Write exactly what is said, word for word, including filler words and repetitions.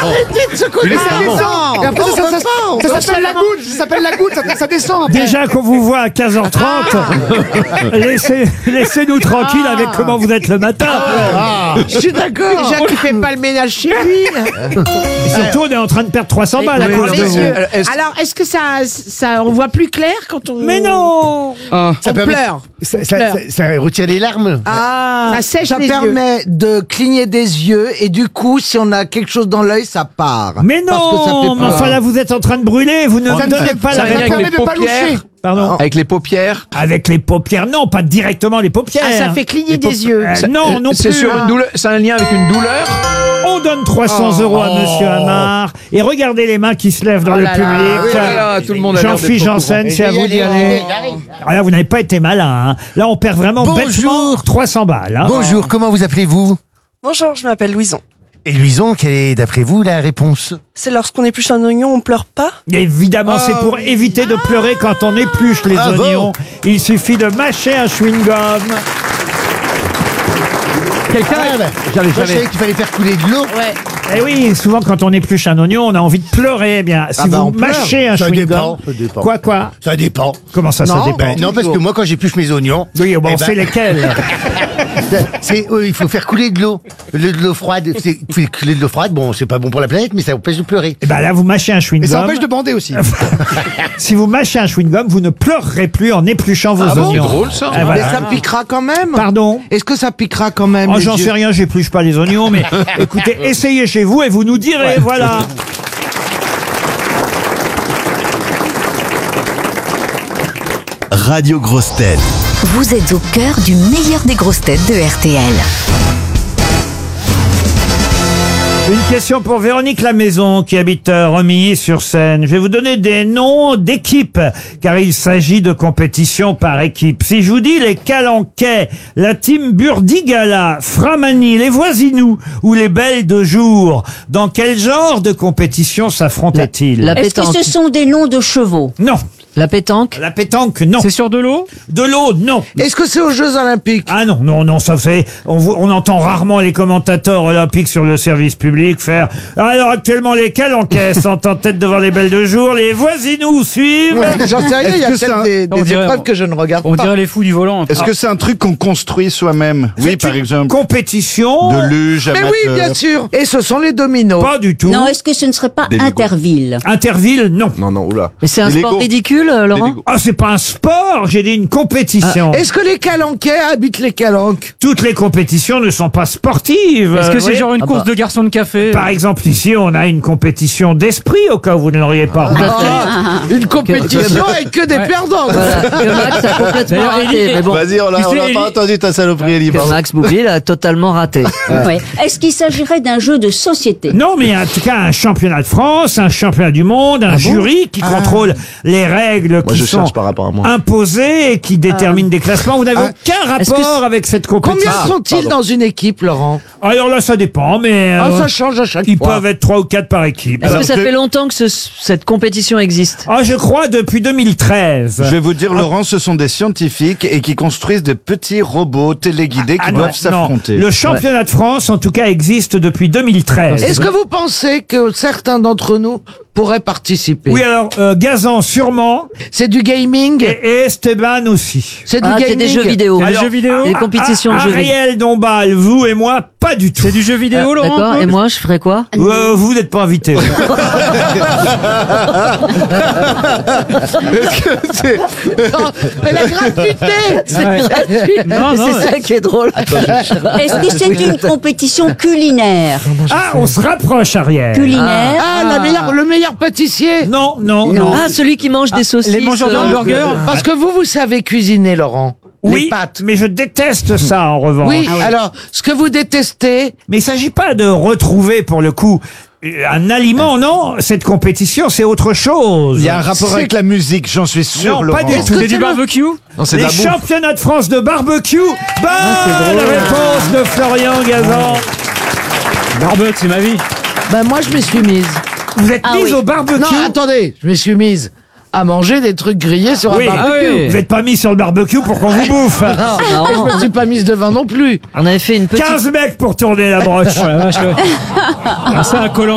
Arrêtez de se connaître. Ça descend. Et après, ça, ça, ça, ça s'appelle la goutte. Ça s'appelle la goutte. Ça, ça descend. Après. Déjà qu'on vous voit à quinze heures trente, laissez, laissez-nous tranquilles Ah. avec comment vous êtes le matin. Ah. Je suis d'accord. Déjà qu'il fait pas le ménage chez lui. Et surtout, on est en train de perdre trois cents balles à cause de vous. Messieurs, alors, est-ce que ça, ça, on voit plus clair quand on... Mais non. On Ça permet- pleure. Ça, ça, Pleure. ça- ça retire les larmes. Ah, ça sèche Ça les yeux. permet de cligner des yeux et du coup, si on a quelque chose dans l'œil, ça part. Mais Parce que ça fait non. Mais peur. enfin là, vous êtes en train de brûler. Vous ne me donnez pas la Ça réponse. permet de pas loucher. Pardon. Avec les paupières. Avec les paupières, non, pas directement les paupières. Ah, ça fait cligner des yeux. Euh, non, non plus. C'est sur une douleur. C'est un lien avec une douleur. On donne trois cents euros à Monsieur Hamar. Et regardez les mains qui se lèvent dans Oh le là là. public. Oui, là, tout le monde a l'air d'être Jean-Philippe au courant. Janssen, c'est à vous d'y aller. Ah là, vous n'avez pas été malin. Hein. Là, on perd vraiment Bonjour. bêtement trois cents balles. Hein. Bonjour, comment vous appelez-vous? Bonjour, je m'appelle Louison. Et Louison, quelle est d'après vous la réponse? C'est lorsqu'on épluche un oignon, on pleure pas? Et évidemment, c'est pour éviter de pleurer quand on épluche les Ah bon oignons. Il suffit de mâcher un chewing-gum. Quelqu'un. Ah, bah, J'avais moi, je jamais. savais qu'il fallait faire couler de l'eau. Ouais. Et oui, souvent quand on épluche un oignon, on a envie de pleurer. Eh bien, si Ah bah, vous on pleure. mâchez un Ça chewing-gum, dépend, ça dépend. quoi, quoi Ça dépend. Comment ça, ça Non, dépend ben, non, parce que moi, quand j'épluche mes oignons, Oui, bon, eh on ben, sait lesquels. c'est, euh, il faut faire couler de l'eau. De, de l'eau froide. C'est, couler couler de l'eau froide, bon, c'est pas bon pour la planète, mais ça empêche de pleurer. Et ben là, vous mâchez un chewing-gum. Mais ça empêche de bander aussi. Si vous mâchez un chewing-gum, vous ne pleurerez plus en épluchant vos Ah bon oignons. C'est drôle, ça. Ah, Mais voilà. ça piquera quand même. Pardon. Est-ce que ça piquera quand même? Oh, les j'en yeux sais rien, j'épluche pas les oignons, mais écoutez, essayez chez vous et vous nous direz, voilà. Radio Grosse Tête. Vous êtes au cœur du meilleur des grosses têtes de R T L. Une question pour Véronique Lamaison qui habite euh, Romilly-sur-Seine. Je vais vous donner des noms d'équipes car il s'agit de compétition par équipe. Si je vous dis les Calanquais, la team Burdigala, Framani, les Voisinous ou les Belles de Jour, dans quel genre de compétition s'affrontaient-ils? La Est-ce que pétanque. ce sont des noms de chevaux? Non. La pétanque. La pétanque, non. C'est sur de l'eau. De l'eau, non. Est-ce que c'est aux Jeux Olympiques? Ah non, non, non, ça fait... On, vo- on entend rarement les commentateurs olympiques sur le service public faire... Alors actuellement, les Calanquais sont en tête devant les Belles de Jour, les Voisinous suivent... J'en sais rien, il y a Est-ce que c'est peut-être un- des, on des dirait- épreuves que je ne regarde On pas. dirait les fous du volant. Est-ce que c'est un truc qu'on construit soi-même? Oui, C'est par une exemple. compétition... De luge, Mais amateur. oui, bien sûr. Et ce sont les dominos. Pas du tout. Non, est-ce que ce ne serait pas Des Legos. Interville? Interville, non. Non, non, oula. Mais c'est un Des sport Legos. ridicule, euh, Laurent. Legos. Ah, c'est pas un sport, j'ai dit une compétition. Est-ce que les Calanquais habitent les Calanques? Toutes les compétitions ne sont pas sportives. Est-ce que euh, c'est oui. genre une Ah course bah. de garçons de café? Par exemple, ici, on a une compétition d'esprit, au cas où vous ne l'auriez pas remarqué. Ah, une compétition avec que des perdants. Voilà, que Max a complètement D'ailleurs, raté. Élie- Mais bon, Vas-y, on Tu a, on sais, a Élie- pas entendu ta saloperie, Elie. que Max Boublil a totalement raté. Ouais. Est-ce qu'il s'agirait d'un jeu de société? Non, mais en tout cas, un championnat de France, un championnat du monde, un jury qui contrôle les règles Moi, qui je sont cherche par rapport à moi. imposées et qui déterminent des classements. Vous n'avez Ah. aucun Est-ce que rapport c'est- avec cette Combien compétition. sont-ils dans une équipe, Laurent? Alors là, ça dépend, mais Ah, euh, ça change à chaque ils fois. peuvent être trois ou quatre par équipe. Est-ce que Alors, ça je- fait longtemps que ce- cette compétition existe? Ah, je crois depuis deux mille treize. Je vais vous dire, Laurent, ce sont des scientifiques et qui construisent des petits robots téléguidés qui Ah non, doivent non. s'affronter. Le championnat de France, en tout cas, existe depuis deux mille treize. Est-ce que vous pensez que certains d'entre nous pourraient participer? Oui, alors, euh, Gazan sûrement, C'est du gaming? et, et Esteban aussi. C'est du Ah, gaming? c'est des jeux vidéo. Alors, Des jeux vidéo. Des compétitions de jeux vidéo. Ariel Dombal, vous et moi, pas du tout. C'est du jeu vidéo, Laurent? D'accord. Et moi, je ferais quoi? Euh, vous n'êtes pas invité. Non, mais la gratuité! Ouais. Non, non, C'est ça qui est drôle. Est-ce que c'est une compétition culinaire? Ah, on se rapproche, Ariel. Culinaire? Ah, la meilleure, le meilleur pâtissier! Non, non, non. Ah, celui qui mange des saucisses. les mangeurs de euh, hamburgers? Parce que vous, vous savez cuisiner, Laurent. Les Oui, pâtes. mais je déteste ça, en revanche. Oui, alors, ce que vous détestez, Mais il s'agit pas de retrouver, pour le coup, un aliment, non. Cette compétition, c'est autre chose. Il y a un rapport avec la musique, j'en suis sûr, Non, Laurent. pas du Est-ce tout. que C'est du barbecue? Non, c'est de Les la bouffe. championnats de France de barbecue. Bonne drôle. réponse de Florian Gazan. Barbecue, c'est ma vie. ben moi, je me suis mise. Vous êtes Ah mise oui. au barbecue. Non, attendez, je me suis mise à manger des trucs grillés sur Oui. un barbecue. Ah oui. Vous n'êtes pas mis sur le barbecue pour qu'on vous bouffe. Non, et je me suis pas mise devant non plus. On avait fait une petite quinze mecs pour tourner la broche. Oh la vache, ouais. Ah, ça, un collant.